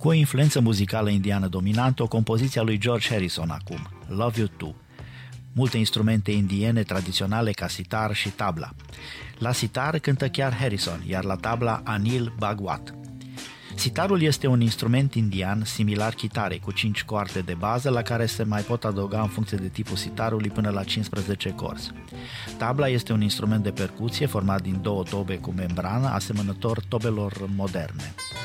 Cu o influență muzicală indiană dominantă, o compoziție a lui George Harrison acum, Love You Too. Multe instrumente indiene tradiționale ca sitar și tabla. La sitar cântă chiar Harrison, iar la tabla Anil Bhagwat. Sitarul este un instrument indian similar chitarei, cu 5 coarde de bază, la care se mai pot adăuga în funcție de tipul sitarului până la 15 corzi. Tabla este un instrument de percuție format din 2 tobe cu membrană, asemănător tobelor moderne.